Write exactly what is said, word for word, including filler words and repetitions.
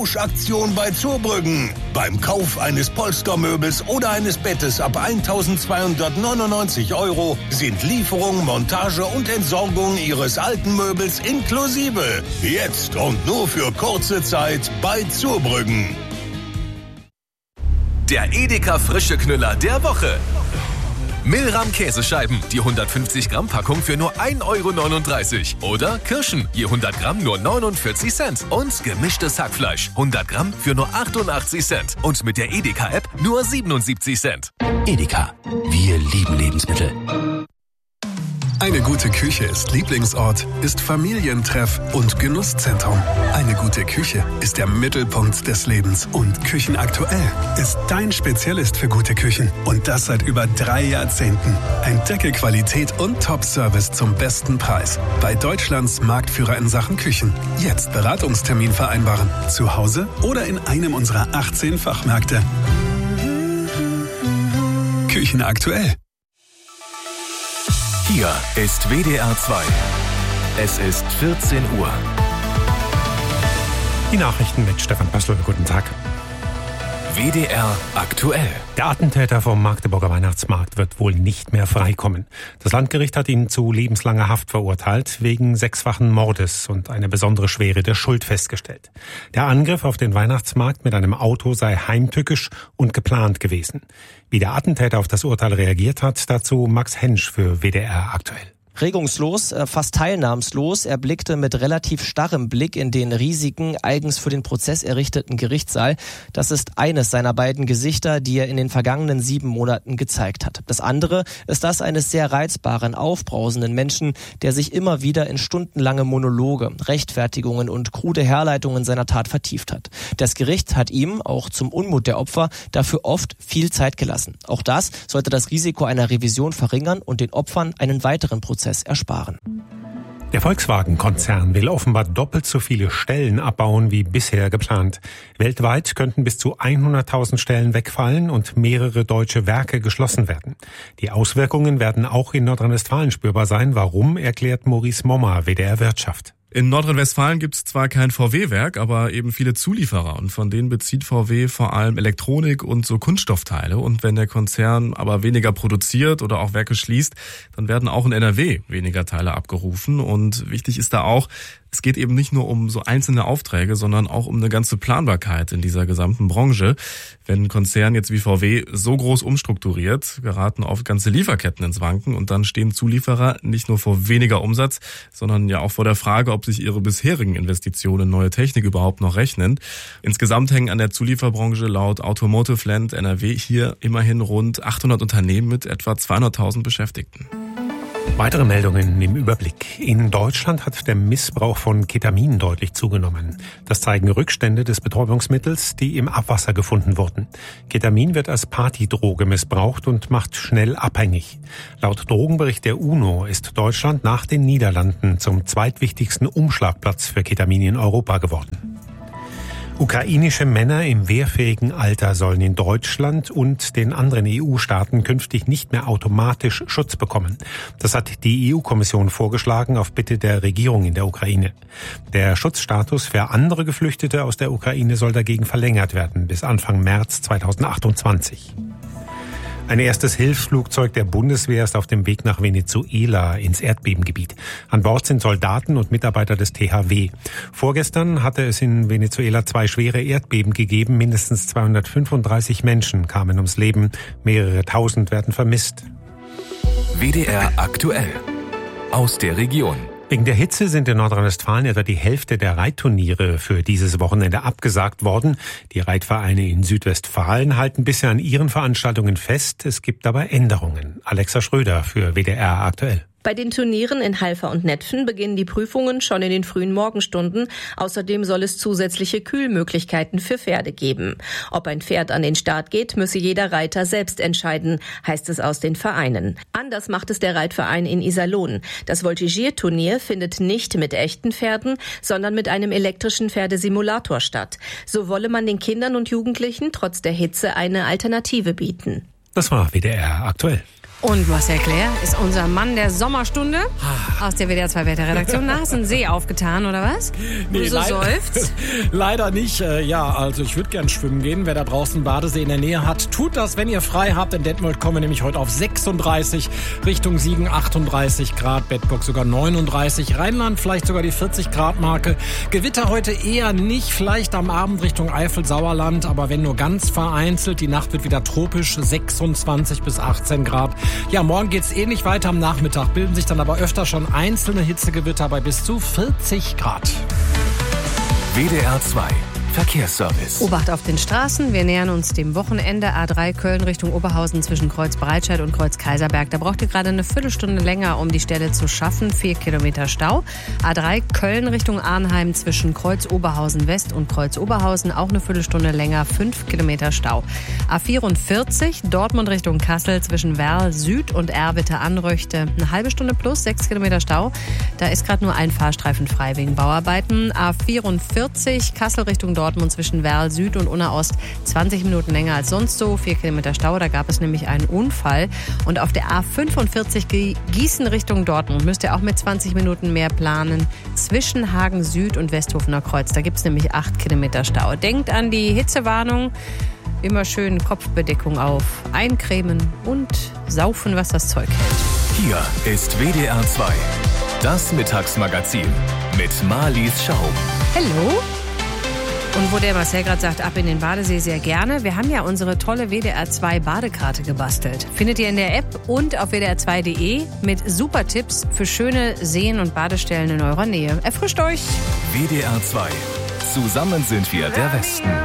Aktion bei Zurbrüggen. Beim Kauf eines Polstermöbels oder eines Bettes ab eintausendzweihundertneunundneunzig Euro sind Lieferung, Montage und Entsorgung Ihres alten Möbels inklusive. Jetzt und nur für kurze Zeit bei Zurbrüggen. Der Edeka Frische Knüller der Woche. Milram Käsescheiben, die hundertfünfzig Gramm Packung für nur ein Euro neununddreißig. Oder Kirschen, je hundert Gramm nur neunundvierzig Cent. Und gemischtes Hackfleisch, hundert Gramm für nur achtundachtzig Cent. Und mit der Edeka-App nur siebenundsiebzig Cent. Edeka, wir lieben Lebensmittel. Eine gute Küche ist Lieblingsort, ist Familientreff und Genusszentrum. Eine gute Küche ist der Mittelpunkt des Lebens. Und Küchenaktuell ist dein Spezialist für gute Küchen. Und das seit über drei Jahrzehnten. Entdecke Qualität und Top-Service zum besten Preis. Bei Deutschlands Marktführer in Sachen Küchen. Jetzt Beratungstermin vereinbaren. Zu Hause oder in einem unserer achtzehn Fachmärkte. Küchenaktuell. Hier ist W D R zwei. Es ist vierzehn Uhr. Die Nachrichten mit Stefan Pössl. Guten Tag. W D R aktuell. Der Attentäter vom Magdeburger Weihnachtsmarkt wird wohl nicht mehr freikommen. Das Landgericht hat ihn zu lebenslanger Haft verurteilt, wegen sechsfachen Mordes und eine besondere Schwere der Schuld festgestellt. Der Angriff auf den Weihnachtsmarkt mit einem Auto sei heimtückisch und geplant gewesen. Wie der Attentäter auf das Urteil reagiert hat, dazu Max Hensch für W D R aktuell. Regungslos, fast teilnahmslos. Er blickte mit relativ starrem Blick in den riesigen, eigens für den Prozess errichteten Gerichtssaal. Das ist eines seiner beiden Gesichter, die er in den vergangenen sieben Monaten gezeigt hat. Das andere ist das eines sehr reizbaren, aufbrausenden Menschen, der sich immer wieder in stundenlange Monologe, Rechtfertigungen und krude Herleitungen seiner Tat vertieft hat. Das Gericht hat ihm, auch zum Unmut der Opfer, dafür oft viel Zeit gelassen. Auch das sollte das Risiko einer Revision verringern und den Opfern einen weiteren Prozess ersparen. Der Volkswagen-Konzern will offenbar doppelt so viele Stellen abbauen wie bisher geplant. Weltweit könnten bis zu hunderttausend Stellen wegfallen und mehrere deutsche Werke geschlossen werden. Die Auswirkungen werden auch in Nordrhein-Westfalen spürbar sein. Warum, erklärt Maurice Mommer, W D R Wirtschaft. In Nordrhein-Westfalen gibt es zwar kein V W-Werk, aber eben viele Zulieferer und von denen bezieht V W vor allem Elektronik und so Kunststoffteile. Und wenn der Konzern aber weniger produziert oder auch Werke schließt, dann werden auch in N R W weniger Teile abgerufen. Und wichtig ist da auch, es geht eben nicht nur um so einzelne Aufträge, sondern auch um eine ganze Planbarkeit in dieser gesamten Branche. Wenn ein Konzern jetzt wie V W so groß umstrukturiert, geraten oft ganze Lieferketten ins Wanken und dann stehen Zulieferer nicht nur vor weniger Umsatz, sondern ja auch vor der Frage, ob sich ihre bisherigen Investitionen in neue Technik überhaupt noch rechnen. Insgesamt hängen an der Zulieferbranche laut Automotive Land N R W hier immerhin rund achthundert Unternehmen mit etwa zweihunderttausend Beschäftigten. Weitere Meldungen im Überblick. In Deutschland hat der Missbrauch von Ketamin deutlich zugenommen. Das zeigen Rückstände des Betäubungsmittels, die im Abwasser gefunden wurden. Ketamin wird als Partydroge missbraucht und macht schnell abhängig. Laut Drogenbericht der UNO ist Deutschland nach den Niederlanden zum zweitwichtigsten Umschlagplatz für Ketamin in Europa geworden. Ukrainische Männer im wehrfähigen Alter sollen in Deutschland und den anderen E U-Staaten künftig nicht mehr automatisch Schutz bekommen. Das hat die E U-Kommission vorgeschlagen auf Bitte der Regierung in der Ukraine. Der Schutzstatus für andere Geflüchtete aus der Ukraine soll dagegen verlängert werden bis Anfang März zweitausendachtundzwanzig. Ein erstes Hilfsflugzeug der Bundeswehr ist auf dem Weg nach Venezuela ins Erdbebengebiet. An Bord sind Soldaten und Mitarbeiter des T H W. Vorgestern hatte es in Venezuela zwei schwere Erdbeben gegeben. Mindestens zweihundertfünfunddreißig Menschen kamen ums Leben. Mehrere tausend werden vermisst. W D R aktuell. Aus der Region. Wegen der Hitze sind in Nordrhein-Westfalen etwa die Hälfte der Reitturniere für dieses Wochenende abgesagt worden. Die Reitvereine in Südwestfalen halten bisher an ihren Veranstaltungen fest. Es gibt aber Änderungen. Alexa Schröder für W D R aktuell. Bei den Turnieren in Halver und Netphen beginnen die Prüfungen schon in den frühen Morgenstunden. Außerdem soll es zusätzliche Kühlmöglichkeiten für Pferde geben. Ob ein Pferd an den Start geht, müsse jeder Reiter selbst entscheiden, heißt es aus den Vereinen. Anders macht es der Reitverein in Iserlohn. Das Voltigierturnier findet nicht mit echten Pferden, sondern mit einem elektrischen Pferdesimulator statt. So wolle man den Kindern und Jugendlichen trotz der Hitze eine Alternative bieten. Das war W D R aktuell. Und Marcel Claire ist unser Mann der Sommerstunde aus der W D R zwei Wetterredaktion. Na, hast du einen See aufgetan, oder was? Nee, du so leider, seufzt? leider nicht. Äh, ja, also ich würde gern schwimmen gehen. Wer da draußen einen Badesee in der Nähe hat, tut das, wenn ihr frei habt. In Detmold kommen wir nämlich heute auf sechsunddreißig, Richtung Siegen achtunddreißig Grad, Bedburg sogar neununddreißig, Rheinland vielleicht sogar die vierzig Grad Marke. Gewitter heute eher nicht, vielleicht am Abend Richtung Eifel, Sauerland, aber wenn nur ganz vereinzelt. Die Nacht wird wieder tropisch, sechsundzwanzig bis achtzehn Grad. Ja, morgen geht's ähnlich weiter. Am Nachmittag bilden sich dann aber öfter schon einzelne Hitzegewitter bei bis zu vierzig Grad. W D R zwei Verkehrsservice. Obacht auf den Straßen. Wir nähern uns dem Wochenende. A drei Köln Richtung Oberhausen zwischen Kreuz Breitscheid und Kreuz Kaiserberg. Da braucht ihr gerade eine Viertelstunde länger, um die Stelle zu schaffen. Vier Kilometer Stau. A drei Köln Richtung Arnheim zwischen Kreuz Oberhausen West und Kreuz Oberhausen. Auch eine Viertelstunde länger. Fünf Kilometer Stau. A vierundvierzig Dortmund Richtung Kassel zwischen Werl Süd und Erwitte Anröchte. Eine halbe Stunde plus. Sechs Kilometer Stau. Da ist gerade nur ein Fahrstreifen frei wegen Bauarbeiten. A vierundvierzig Kassel Richtung Dortmund zwischen Werl Süd und Unna Ost zwanzig Minuten länger als sonst so. Vier Kilometer Stau, da gab es nämlich einen Unfall. Und auf der A fünfundvierzig Gießen Richtung Dortmund müsst ihr auch mit zwanzig Minuten mehr planen. Zwischen Hagen Süd und Westhofener Kreuz. Da gibt es nämlich acht Kilometer Stau. Denkt an die Hitzewarnung. Immer schön Kopfbedeckung auf. Eincremen und saufen, was das Zeug hält. Hier ist W D R zwei. Das Mittagsmagazin mit Marlies Schaum. Hallo? Und wo der Marcel gerade sagt, ab in den Badesee, sehr gerne. Wir haben ja unsere tolle W D R zwei Badekarte gebastelt. Findet ihr in der App und auf W D R zwei Punkt de mit super Tipps für schöne Seen und Badestellen in eurer Nähe. Erfrischt euch! W D R zwei. Zusammen sind wir der Westen.